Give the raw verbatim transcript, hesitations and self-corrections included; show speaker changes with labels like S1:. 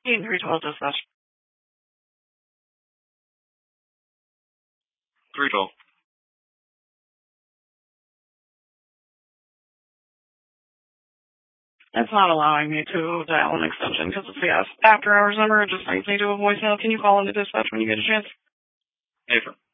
S1: three twelve dispatch.
S2: three twelve.
S1: It's not allowing me to dial an extension because it's the after hours number. It just brings me to a voicemail. Can you call into dispatch when you get a chance?
S2: Affirm.